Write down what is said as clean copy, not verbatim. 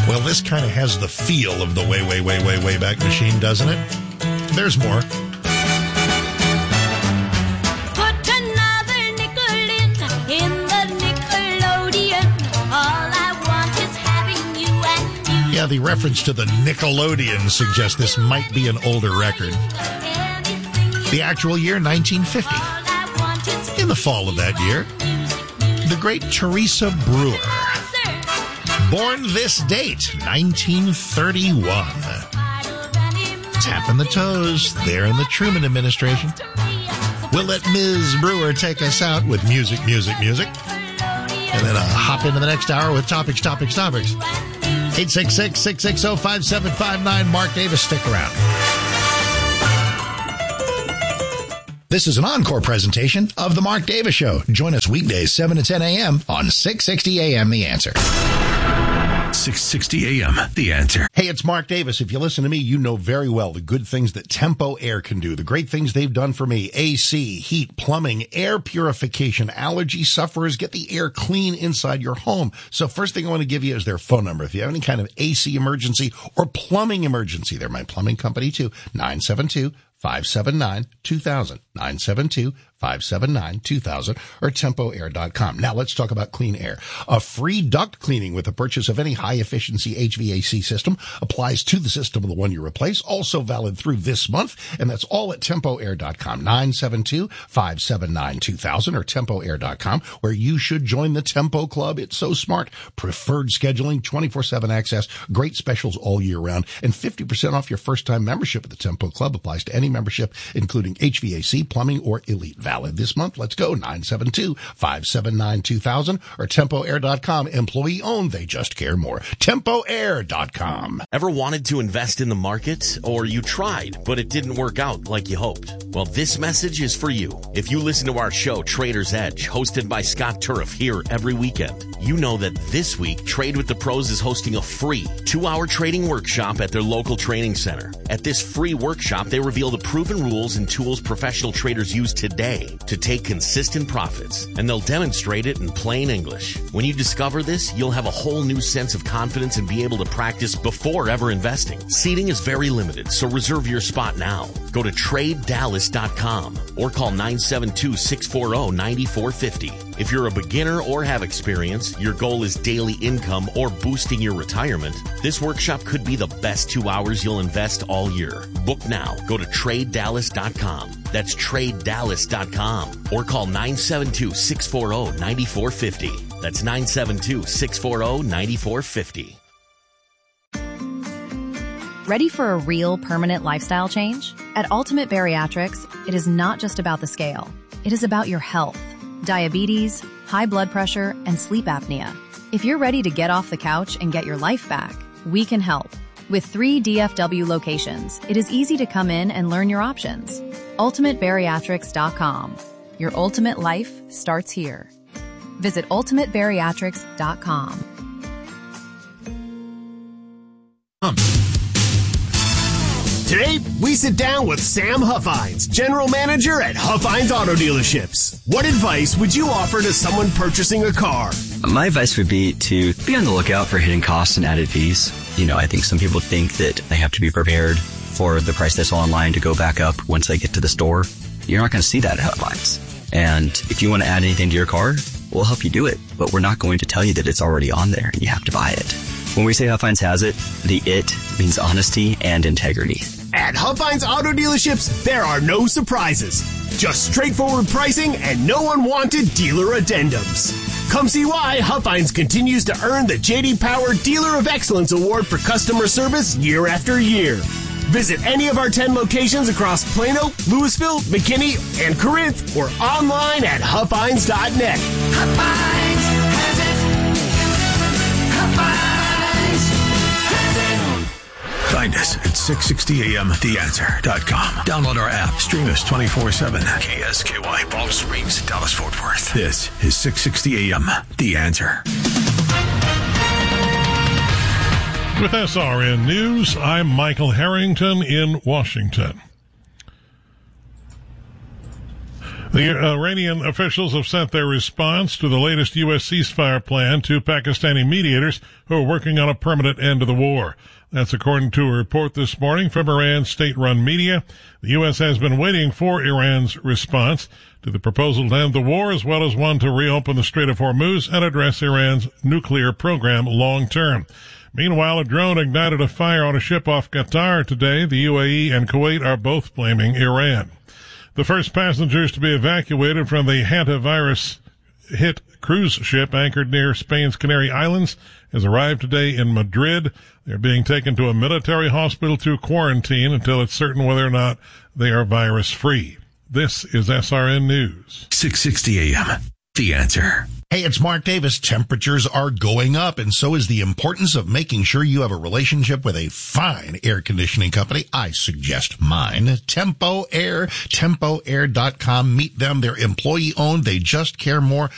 Well, this kind of has the feel of the way back machine, doesn't it? There's more. Put another nickel in the Nickelodeon. All I want is having you and you. Yeah, the reference to the Nickelodeon suggests this might be an older record. The actual year, 1950. In the fall of that year, the great Teresa Brewer. Born this date, 1931. Tapping the toes there in the Truman administration. We'll let Ms. Brewer take us out with music. And then hop into the next hour with topics. 866-660-5759. Mark Davis, stick around. This is an encore presentation of The Mark Davis Show. Join us weekdays 7 to 10 a.m. on 660 a.m. The Answer. 660 a.m. The Answer. Hey, it's Mark Davis. If you listen to me, you know very well the good things that Tempo Air can do, the great things they've done for me. AC, heat, plumbing, air purification. Allergy sufferers, get the air clean inside your home. So first thing I want to give you is their phone number. If you have any kind of AC emergency or plumbing emergency, they're my plumbing company too. 972-579-2000. 972-579-2000 or tempoair.com. Now let's talk about clean air. A free duct cleaning with the purchase of any high-efficiency HVAC system applies to the system of the one you replace. Also valid through this month, and that's all at tempoair.com. 972-579-2000 or tempoair.com, where you should join the Tempo Club. It's so smart. Preferred scheduling, 24/7 access, great specials all year round, and 50% off your first-time membership at the Tempo Club applies to any membership, including HVAC, plumbing, or Elite. Valid this month. Let's go. 972-579-2000 or tempoair.com. Employee owned. They just care more. tempoair.com. Ever wanted to invest in the market? Or you tried, but it didn't work out like you hoped? Well, this message is for you. If you listen to our show, Trader's Edge, hosted by Scott Turf here every weekend, you know that this week, Trade with the Pros is hosting a free 2-hour trading workshop at their local training center. At this free workshop, they reveal the proven rules and tools professional traders use today to take consistent profits, and they'll demonstrate it in plain English. When you discover this, you'll have a whole new sense of confidence and be able to practice before ever investing. Seating is very limited, so reserve your spot now. Go to TradeDallas.com or call 972-640-9450. If you're a beginner or have experience, your goal is daily income or boosting your retirement, this workshop could be the best 2 hours you'll invest all year. Book now. Go to TradeDallas.com. That's TradeDallas.com or call 972-640-9450. That's 972-640-9450. Ready for a real permanent lifestyle change? At Ultimate Bariatrics, it is not just about the scale. It is about your health, diabetes, high blood pressure, and sleep apnea. If you're ready to get off the couch and get your life back, we can help. With 3 DFW locations, it is easy to come in and learn your options. UltimateBariatrics.com. Your ultimate life starts here. Visit UltimateBariatrics.com. Today, we sit down with Sam Huffines, General Manager at Huffines Auto Dealerships. What advice would you offer to someone purchasing a car? My advice would be to be on the lookout for hidden costs and added fees. You know, I think some people think that they have to be prepared for the price that's online to go back up once they get to the store. You're not going to see that at Huffines. And if you want to add anything to your car, we'll help you do it. But we're not going to tell you that it's already on there and you have to buy it. When we say Huffines has it, the it means honesty and integrity. At Huffines Auto Dealerships, there are no surprises. Just straightforward pricing and no unwanted dealer addendums. Come see why Huffines continues to earn the J.D. Power Dealer of Excellence Award for customer service year after year. Visit any of our 10 locations across Plano, Louisville, McKinney, and Corinth, or online at Huffines.net. Huffines has it. Huffines has it. Find us at 660amtheanswer.com. Download our app. Stream us 24/7. KSKY, Palm Springs, Dallas, Fort Worth. This is 660 AM, The Answer. With SRN News, I'm Michael Harrington in Washington. The Iranian officials have sent their response to the latest U.S. ceasefire plan to Pakistani mediators who are working on a permanent end to the war. That's according to a report this morning from Iran's state-run media. The U.S. has been waiting for Iran's response to the proposal to end the war, as well as one to reopen the Strait of Hormuz and address Iran's nuclear program long-term. Meanwhile, a drone ignited a fire on a ship off Qatar today. The UAE and Kuwait are both blaming Iran. The first passengers to be evacuated from the hantavirus-hit cruise ship anchored near Spain's Canary Islands has arrived today in Madrid. They're being taken to a military hospital to quarantine until it's certain whether or not they are virus-free. This is SRN News. 660 AM. The Answer. Hey, it's Mark Davis. Temperatures are going up, and so is the importance of making sure you have a relationship with a fine air conditioning company. I suggest mine, Tempo Air, TempoAir.com. Meet them. They're employee-owned. They just care more